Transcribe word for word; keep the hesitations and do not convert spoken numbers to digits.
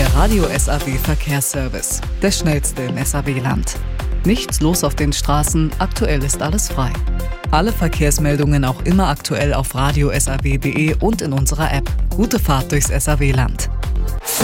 Der Radio S A W Verkehrsservice, der schnellste im S A W-Land. Nichts los auf den Straßen, aktuell ist alles frei. Alle Verkehrsmeldungen auch immer aktuell auf radio s a w punkt d e und in unserer App. Gute Fahrt durchs S A W-Land.